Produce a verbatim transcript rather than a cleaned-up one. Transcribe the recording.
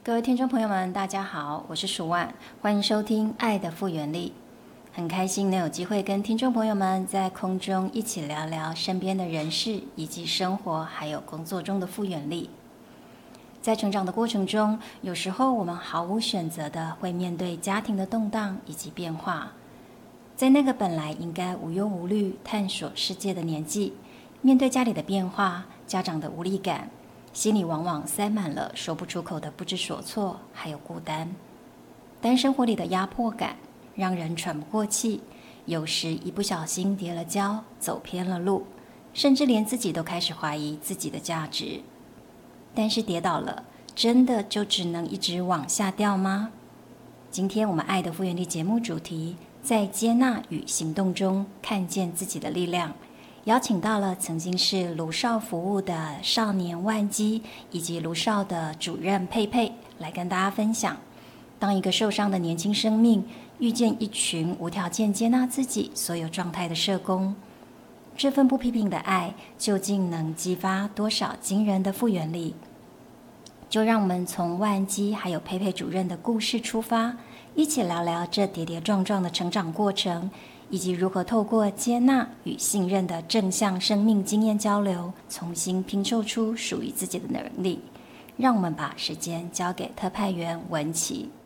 各位听众朋友们，大家好，我是舒婉，欢迎收听《爱的复原力》。很开心能有机会跟听众朋友们在空中一起聊聊身边的人事，以及生活还有工作中的复原力。在成长的过程中，有时候我们毫无选择的会面对家庭的动荡以及变化。在那个本来应该无忧无虑探索世界的年纪，面对家里的变化，家长的无力感，心里往往塞满了说不出口的不知所措，还有孤单。但生活里的压迫感让人喘不过气，有时一不小心跌了跤，走偏了路，甚至连自己都开始怀疑自己的价值。但是跌倒了，真的就只能一直往下掉吗？今天我们爱的复原力节目主题，在接纳与行动中看见自己的力量，邀请到了曾经是卢少服务的少年万基，以及卢少的主任佩佩，来跟大家分享，当一个受伤的年轻生命遇见一群无条件接纳自己所有状态的社工，这份不批评的爱究竟能激发多少惊人的复原力？就让我们从万基还有佩佩主任的故事出发，一起聊聊这跌跌撞撞的成长过程，以及如何透过接纳与信任的正向生命经验交流，重新拼凑出属于自己的能力。让我们把时间交给特派员文琪。